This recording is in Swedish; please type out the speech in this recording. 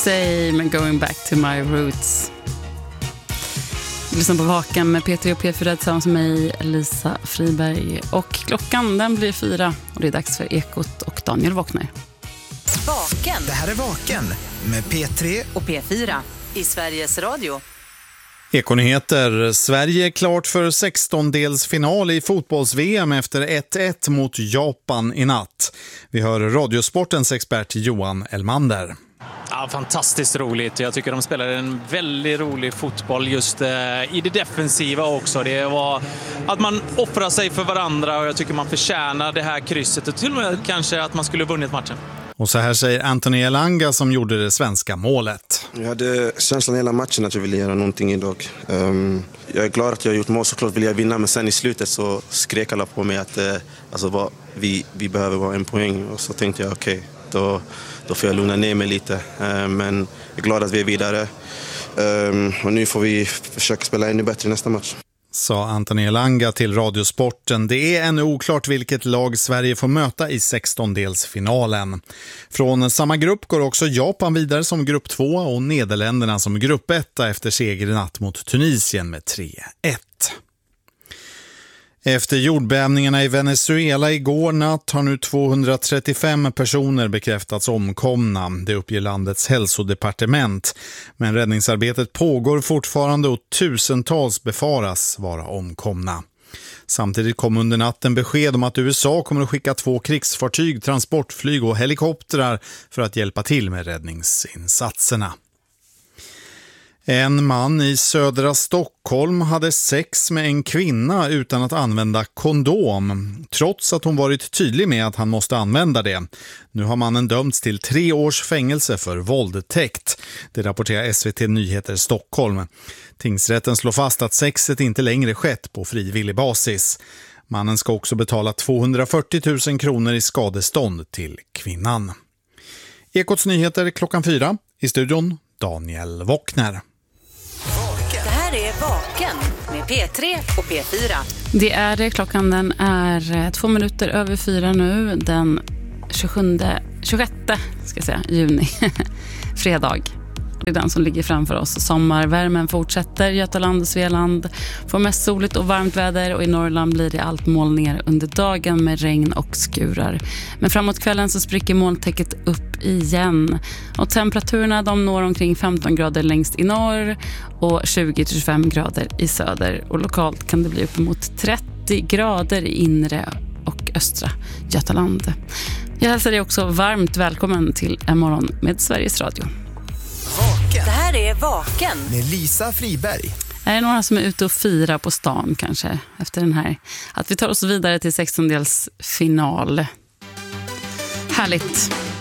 Morrissey med Going Back to My Roots. Lyssna på Vaken med P3 och P4 tillsammans med mig, Lisa Friberg. Och klockan den blir 4 och det är dags för Ekot och Daniel Wåkner. Vaken. Det här är Vaken med P3 och P4 i Sveriges Radio. Ekonyheter. Sverige klart för 16-delsfinal i fotbolls-VM efter 1-1 mot Japan i natt. Vi hör Radiosportens expert Johan Elmander. Ja, fantastiskt roligt. Jag tycker de spelade en väldigt rolig fotboll just i det defensiva också. Det var att man offrar sig för varandra och jag tycker man förtjänar det här krysset och till och med kanske att man skulle vunnit matchen. Och så här säger Anthony Elanga som gjorde det svenska målet. Jag hade känslan hela matchen att jag ville göra någonting idag. Jag är glad att jag har gjort mål, såklart vill jag vinna, men sen i slutet så skrek alla på mig att vi behöver bara en poäng. Och så tänkte jag okej, då får jag lugna ner mig lite. Men jag är glad att vi är vidare. Och nu får vi försöka spela ännu bättre nästa match. Sa Anthony Elanga till Radiosporten. Det är ännu oklart vilket lag Sverige får möta i 16-delsfinalen. Från samma grupp går också Japan vidare som grupp 2 och Nederländerna som grupp 1 efter seger i natt mot Tunisien med 3-1. Efter jordbävningarna i Venezuela igår natt har nu 235 personer bekräftats omkomna. Det uppger landets hälsodepartement. Men räddningsarbetet pågår fortfarande och tusentals befaras vara omkomna. Samtidigt kom under natten besked om att USA kommer att skicka 2 krigsfartyg, transportflyg och helikoptrar för att hjälpa till med räddningsinsatserna. En man i södra Stockholm hade sex med en kvinna utan att använda kondom, trots att hon varit tydlig med att han måste använda det. Nu har mannen dömts till 3 års fängelse för våldtäkt. Det rapporterar SVT Nyheter Stockholm. Tingsrätten slår fast att sexet inte längre skett på frivillig basis. Mannen ska också betala 240 000 kronor i skadestånd till kvinnan. Ekots nyheter klockan 4. I studion Daniel Wåkner. Det här är Vaken med P3 och P4. Det är det. Klockan den är 2 minuter över 4 nu. Den 26 ska jag säga, juni. Fredag. Det är den som ligger framför oss. Sommarvärmen fortsätter. Götaland och Svealand får mest soligt och varmt väder. Och i Norrland blir det allt molningar under dagen med regn och skurar. Men framåt kvällen så spricker molntäcket upp igen. Och temperaturerna de når omkring 15 grader längst i norr. Och 20-25 grader i söder. Och lokalt kan det bli uppemot 30 grader i inre och östra Götaland. Jag hälsar dig också varmt välkommen till En morgon med Sveriges Radio. Vaken. Det här är Vaken med Lisa Friberg. Är det några som är ute och firar på stan kanske efter den här? Att vi tar oss vidare till 16-delsfinal. Härligt.